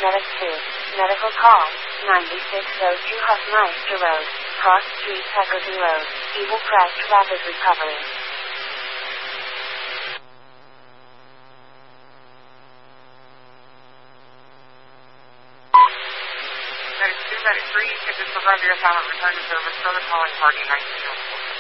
Medic 2. Medical call. 9602 Hofmeister Road. Cross Street, Peckerton Road. Eagle Crest Rapid Recovery. Medic 2, Medic 3, if this provider is silent, return to service. Further calling party 1904.